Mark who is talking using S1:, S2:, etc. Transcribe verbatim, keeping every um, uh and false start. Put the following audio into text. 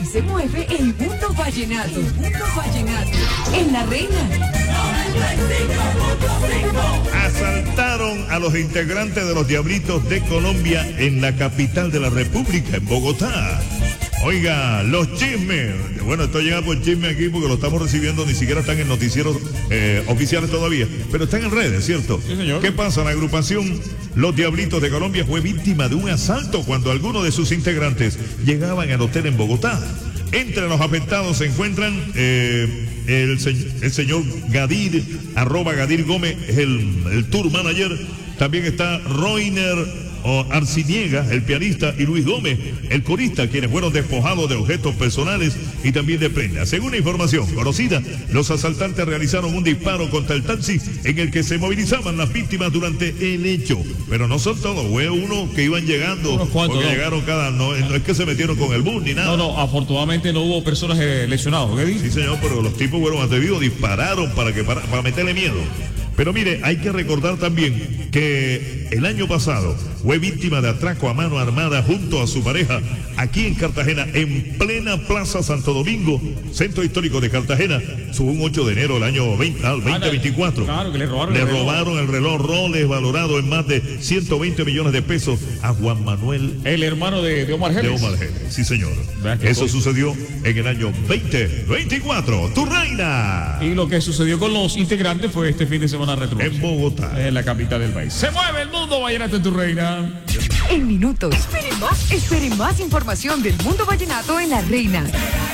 S1: se mueve el mundo vallenato. El mundo vallenato. En La Reina.
S2: Asaltaron a los integrantes de los Diablitos de Colombia en la capital de la República, en Bogotá. Oiga, los chismes. Bueno, esto llega por chisme aquí porque lo estamos recibiendo, ni siquiera están en noticieros eh, oficiales todavía, pero están en redes, ¿cierto?
S3: Sí, señor.
S2: ¿Qué pasa? La agrupación Los Diablitos de Colombia fue víctima de un asalto cuando algunos de sus integrantes llegaban al hotel en Bogotá. Entre los afectados se encuentran eh, el, se el señor Gadir, arroba Gadir Gómez, el, el tour manager. También está Roiner o Arciniega, el pianista, y Luis Gómez, el corista, quienes fueron despojados de objetos personales y también de prendas. Según la información conocida, los asaltantes realizaron un disparo contra el taxi en el que se movilizaban las víctimas durante el hecho. Pero no son todos, fue uno que iban llegando,
S3: Unos cuantos,
S2: porque
S3: no.
S2: llegaron cada, no, no es que se metieron con el bus ni nada.
S3: No, no, afortunadamente no hubo personas eh, lesionadas, ¿qué dice?
S2: Sí, señor, pero los tipos fueron atrevidos, dispararon para, que, para, para meterle miedo. Pero mire, hay que recordar también que el año pasado fue víctima de atraco a mano armada junto a su pareja aquí en Cartagena, en plena Plaza Santo Domingo, centro histórico de Cartagena. Fue un ocho de enero del año veinte, ah, veinte veinticuatro.
S3: Claro, que le robaron
S2: Le
S3: el reloj.
S2: robaron el reloj Rolex valorado en más de ciento veinte millones de pesos a Juan Manuel
S3: El hermano de, de Omar
S2: de
S3: Geles.
S2: Omar Geles. Sí, señor.
S3: Vea qué
S2: Eso
S3: cosa.
S2: sucedió en el año veinte veinticuatro. Tu reina.
S3: Y lo que sucedió con los integrantes fue este fin de semana retro.
S2: En Bogotá.
S3: En la capital del país. Se mueve el mundo vallenato en Tu Reina.
S1: En minutos. Esperen más. Esperen más información del mundo vallenato en La Reina.